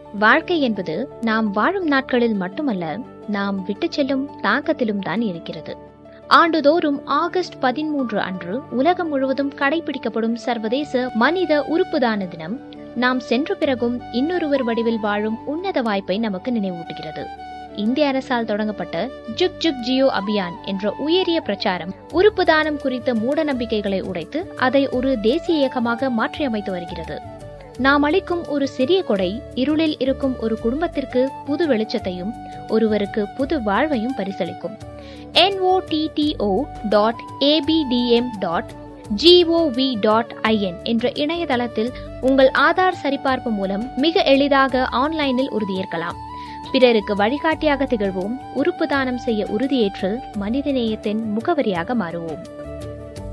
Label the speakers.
Speaker 1: வாழ்க்கை என்பது நாம் வாழும் நாட்களில் மட்டுமல்ல, நாம் விட்டு செல்லும் தாக்கத்திலும் தான் இருக்கிறது. ஆண்டுதோறும் ஆகஸ்ட் 13 அன்று உலகம் முழுவதும் கடைபிடிக்கப்படும் சர்வதேச மனித உறுப்பு தான தினம் நாம் சென்ற பிறகும் இன்னொருவர் வடிவில் வாழும் உன்னத வாய்ப்பை நமக்கு நினைவூட்டுகிறது. இந்திய அரசால் தொடங்கப்பட்ட ஜுக் ஜுக் ஜியோ அபியான் என்ற உயரிய பிரச்சாரம் உறுப்பு தானம் குறித்த மூட நம்பிக்கைகளை உடைத்து அதை ஒரு தேசிய இயக்கமாக மாற்றியமைத்து வருகிறது. நாம் அளிக்கும் ஒரு சிறிய கொடை இருளில் இருக்கும் ஒரு குடும்பத்திற்கு புது வெளிச்சத்தையும் ஒருவருக்கு புது வாழ்வையும் பரிசளிக்கும். notto.abdm.gov.in என்ற இணையதளத்தில் உங்கள் ஆதார் சரிபார்ப்பு மூலம் மிக எளிதாக ஆன்லைனில் உறுதியேற்கலாம். பிறருக்கு வழிகாட்டியாக திகழ்வோம். உறுப்பு தானம் செய்ய உறுதியேற்று மனிதநேயத்தின் முகவரியாக மாறுவோம்.